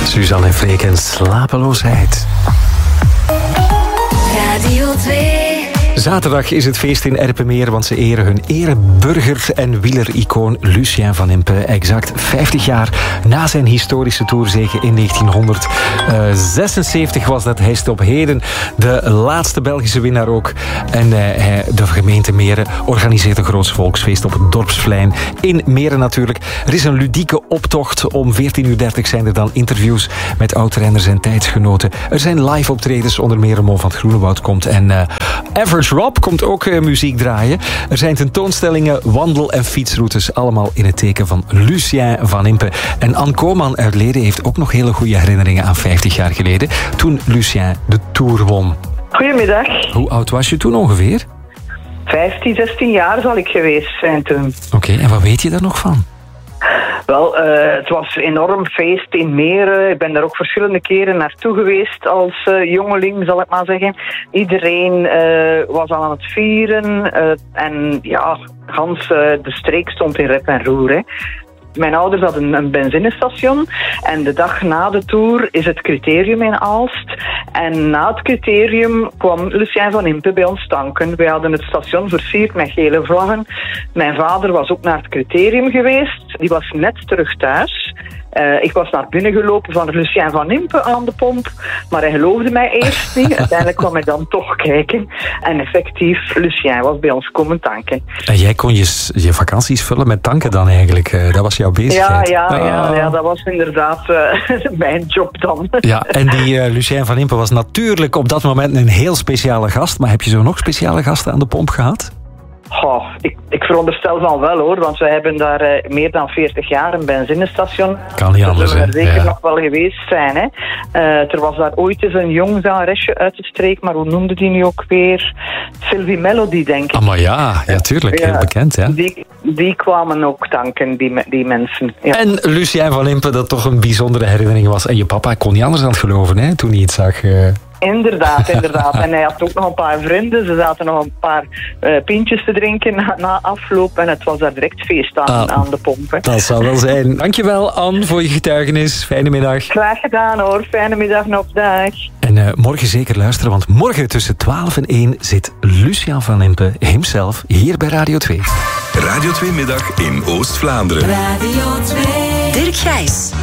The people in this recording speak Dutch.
Suzanne en Freek en slapeloosheid. Radio 2. Zaterdag is het feest in Erpenmeer, want ze eren hun ereburger en wielericoon Lucien van Impe. Exact 50 jaar na zijn historische toerzege in 1976 was dat. Hij is op heden de laatste Belgische winnaar ook. En de gemeente Meren organiseert een groot volksfeest op het Dorpsplein in Meren natuurlijk. Er is een ludieke optocht. Om 14:30 zijn er dan interviews met oud-renners en tijdsgenoten. Er zijn live optredens, onder meer Mo van het Groenewoud komt. En Average Rob komt ook muziek draaien. Er zijn tentoonstellingen, wandel- en fietsroutes. Allemaal in het teken van Lucien van Impe. En Anne Koman uit Leden heeft ook nog hele goede herinneringen aan 50 jaar geleden. Toen Lucien de Tour won. Goedemiddag. Hoe oud was je toen ongeveer? 15, 16 jaar zal ik geweest zijn toen. Oké, en wat weet je daar nog van? Wel, het was een enorm feest in Meren. Ik ben daar ook verschillende keren naartoe geweest als jongeling, zal ik maar zeggen. Iedereen was al aan het vieren. En ja, gans de streek stond in rep en roer. Hè. Mijn ouders hadden een benzinestation en de dag na de Tour is het criterium in Aalst. En na het criterium kwam Lucien van Impe bij ons tanken. Wij hadden het station versierd met gele vlaggen. Mijn vader was ook naar het criterium geweest. Die was net terug thuis. Ik was naar binnen gelopen van Lucien van Impe aan de pomp, maar hij geloofde mij eerst niet. Uiteindelijk kwam hij dan toch kijken. En effectief, Lucien was bij ons komen tanken. En jij kon je vakanties vullen met tanken dan eigenlijk? Dat was jouw bezigheid? Ja, dat was inderdaad mijn job dan. Ja, en die Lucien van Impe was natuurlijk op dat moment een heel speciale gast. Maar heb je zo nog speciale gasten aan de pomp gehad? Goh, ik veronderstel van wel hoor, want wij hebben daar meer dan 40 jaar een benzinestation. Kan niet anders, hè? Dat zullen er zeker nog wel geweest zijn, hè. Er was daar ooit eens een jong zangeresje uit de streek, maar hoe noemde die nu ook weer? Sylvie Melody, denk ik. Ah, maar ja, tuurlijk, heel bekend, ja. Die kwamen ook tanken, die mensen. Ja. En Lucien van Impe, dat toch een bijzondere herinnering was. En je papa kon niet anders dan het geloven, hè, toen hij het zag. Inderdaad. En hij had ook nog een paar vrienden. Ze zaten nog een paar pintjes te drinken na afloop. En het was daar direct feest aan de pomp. Hè. Dat zal wel zijn. Dankjewel, Anne, voor je getuigenis. Fijne middag. Graag gedaan, hoor. Fijne middag nog. Dag. En morgen zeker luisteren, want morgen tussen 12 en 1 zit Lucien van Impe himself hier bij Radio 2. Radio 2 Middag in Oost-Vlaanderen. Radio 2. Dirk Gijs.